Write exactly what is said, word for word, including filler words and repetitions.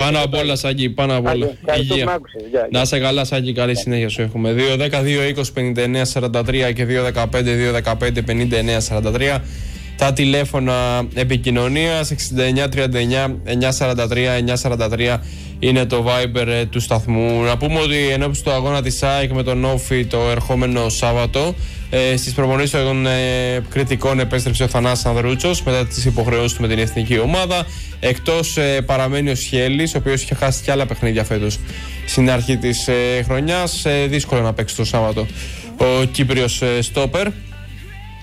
Πάνω απ' όλα, Σάκη, πάνω απ' όλα. Υγεία. Να είσαι καλά, Σάκη, καλή συνέχεια σου έχουμε. δύο δέκα δύο είκοσι πενήντα εννέα σαράντα τρία και δύο δεκαπέντε δύο δεκαπέντε πενήντα εννέα σαράντα τρία. Τα τηλέφωνα επικοινωνίας εξήντα εννέα τριάντα εννέα εννιακόσια σαράντα τρία εννιακόσια σαράντα τρία είναι το Viber ε, του σταθμού. Να πούμε ότι ενώπιση του αγώνα της ΑΕΚ με τον Όφη το ερχόμενο Σάββατο, ε, στις προπονήσεις των ε, κριτικών επέστρεψε ο Θανάσης Ανδρούτσος μετά τις υποχρεώσεις του με την εθνική ομάδα. Εκτός ε, παραμένει ο Σχέλης, ο οποίος είχε χάσει και άλλα παιχνίδια φέτος στην αρχή της ε, χρονιάς. Ε, δύσκολο να παίξει το Σάββατο ο Κύπριος ε, στόπερ.